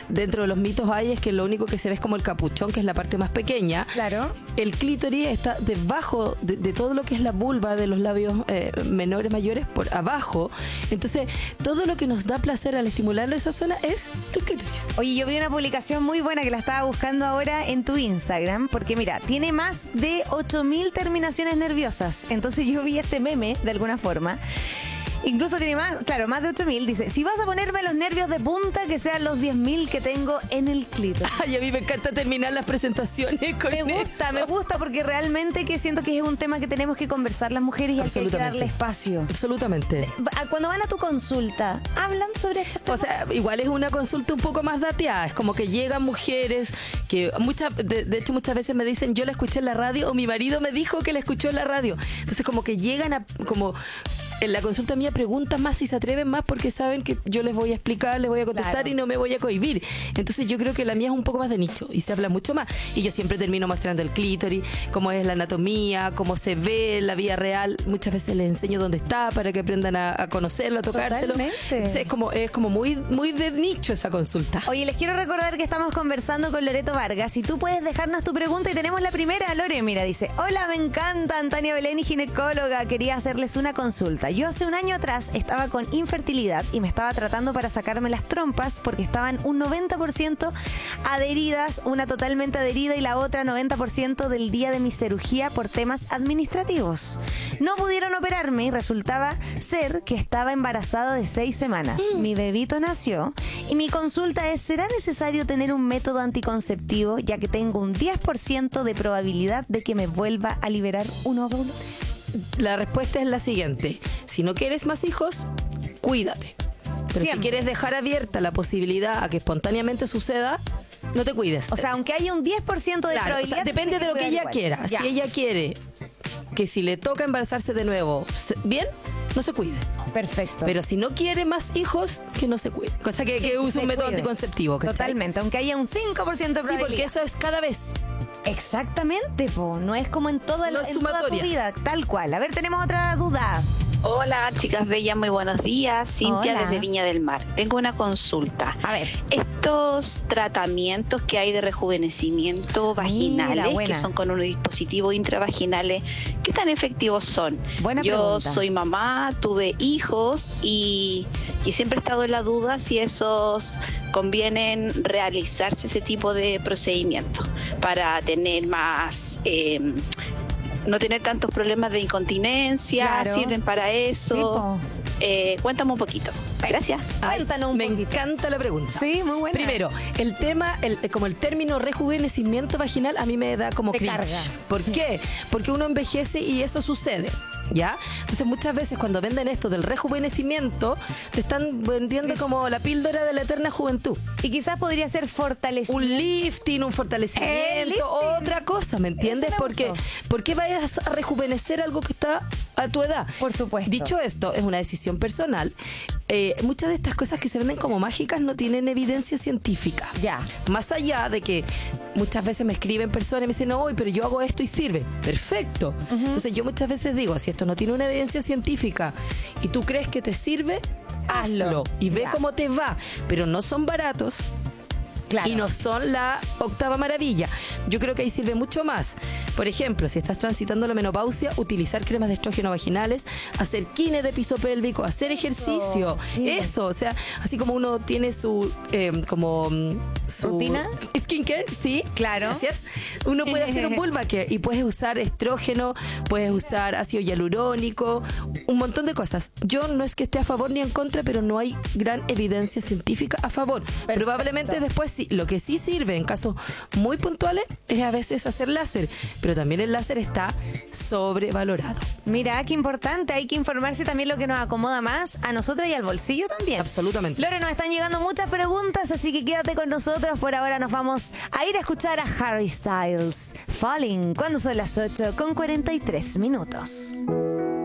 dentro de los mitos hay es que lo único que se ve es como el capuchón, que es la parte más pequeña. Claro. El clítoris está debajo de todo lo que es la vulva de los labios menores, mayores, por abajo. Entonces, todo lo que nos da placer al estimularlo esa zona es el clítoris. Oye, yo vi una publicación muy buena que la estaba buscando ahora en tu Instagram, porque mira, tiene más de 8.000 terminaciones nerviosas. Entonces yo vi este meme, de alguna forma. Incluso tiene más, claro, más de 8.000. Dice, si vas a ponerme los nervios de punta, que sean los 10.000 que tengo en el clítoris. Ay, a mí me encanta terminar las presentaciones con Me gusta porque realmente que siento que es un tema que tenemos que conversar las mujeres y hay que darle espacio. Absolutamente. Cuando van a tu consulta, ¿hablan sobre este tema? O sea, igual es una consulta un poco más dateada. Es como que llegan mujeres que de hecho muchas veces me dicen, yo la escuché en la radio o mi marido me dijo que la escuchó en la radio. Entonces como que llegan como... En la consulta mía preguntan más y se atreven más porque saben que yo les voy a explicar, les voy a contestar, claro, y no me voy a cohibir. Entonces yo creo que la mía es un poco más de nicho y se habla mucho más. Y yo siempre termino mostrando el clítoris, cómo es la anatomía, cómo se ve en la vida real. Muchas veces les enseño dónde está para que aprendan a conocerlo, a tocárselo. Entonces es como muy, muy de nicho esa consulta. Oye, les quiero recordar que estamos conversando con Loreto Vargas y tú puedes dejarnos tu pregunta y tenemos la primera. Lore, mira, dice, hola, me encanta, Tania Belén y ginecóloga, quería hacerles una consulta. Yo hace un año atrás estaba con infertilidad y me estaba tratando para sacarme las trompas porque estaban un 90% adheridas, una totalmente adherida y la otra 90% del día de mi cirugía por temas administrativos. No pudieron operarme y resultaba ser que estaba embarazada de 6 semanas. Mi bebito nació y mi consulta es, ¿será necesario tener un método anticonceptivo ya que tengo un 10% de probabilidad de que me vuelva a liberar un óvulo? La respuesta es la siguiente. Si no quieres más hijos, cuídate. Pero siempre, si quieres dejar abierta la posibilidad a que espontáneamente suceda, no te cuides. O sea, aunque haya un 10% de probabilidad... O sea, depende de lo que ella quiera. Ya. Si ella quiere que si le toca embarazarse de nuevo, bien, no se cuide. Perfecto. Pero si no quiere más hijos, que no se cuide. O sea, que use un método anticonceptivo. ¿Cachai? Totalmente, aunque haya un 5% de probabilidad. Sí, porque eso es cada vez. Exactamente, po. No es como en toda tu vida, tal cual. A ver, tenemos otra duda. Hola, chicas bellas, muy buenos días. Cintia desde Viña del Mar. Tengo una consulta. A ver. Estos tratamientos que hay de rejuvenecimiento vaginales, que son con unos dispositivos intravaginales, ¿qué tan efectivos son? Buena Yo pregunta. soy mamá, tuve hijos y siempre he estado en la duda si esos convienen realizarse ese tipo de procedimientos para tener más... no tener tantos problemas de incontinencia, claro. ¿Sirven para eso? Sí, cuéntame un poquito. Gracias. Cuéntanos un poquito. Me encanta la pregunta. Sí, muy buena. Primero, el tema, como el término rejuvenecimiento vaginal, a mí me da como cringe. Carga. ¿Por qué? Porque uno envejece y eso sucede. ¿Ya? Entonces muchas veces cuando venden esto del rejuvenecimiento te están vendiendo como la píldora de la eterna juventud. Y quizás podría ser fortalecimiento. Un lifting, un fortalecimiento, otra cosa, ¿me entiendes? Porque ¿por qué vayas a rejuvenecer algo que está a tu edad? Por supuesto. Dicho esto, es una decisión personal. Muchas de estas cosas que se venden como mágicas no tienen evidencia científica. Ya. Más allá de que muchas veces me escriben personas y me dicen, no, pero yo hago esto y sirve. Perfecto. Entonces yo muchas veces digo, si esto no tiene una evidencia científica y tú crees que te sirve, hazlo y ve cómo te va. Pero no son baratos. Claro. Y no son la octava maravilla. Yo creo que ahí sirve mucho más. Por ejemplo, si estás transitando la menopausia, utilizar cremas de estrógeno vaginales, hacer kine de piso pélvico, hacer ejercicio. Eso, o sea, así como uno tiene su su rutina, skincare, sí, claro. Gracias. Uno puede hacer un vulva care y puedes usar estrógeno, puedes usar ácido hialurónico, un montón de cosas. Yo no es que esté a favor ni en contra, pero no hay gran evidencia científica a favor. Perfecto. Probablemente después sí. Lo que sí sirve en casos muy puntuales es a veces hacer láser, pero también el láser está sobrevalorado. Mira, qué importante, hay que informarse también lo que nos acomoda más a nosotras y al bolsillo también. Absolutamente. Lore, nos están llegando muchas preguntas, así que quédate con nosotros. Por ahora nos vamos a ir a escuchar a Harry Styles, Falling, cuando son las 8:43.